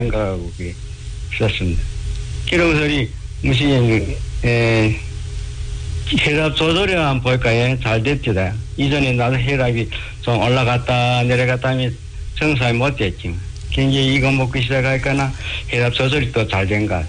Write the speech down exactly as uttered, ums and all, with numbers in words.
생각하고 그게 있었습니다. 기름설이 무슨 에, 혈압 조절에만 볼까요? 잘 됐죠. 이전에 나도 혈압이 좀 올라갔다 내려갔다 하면 정상이 못 됐지. 굉장히 이거 먹고 시작할까나 혈압 조절이 또 잘 된 것 같아요.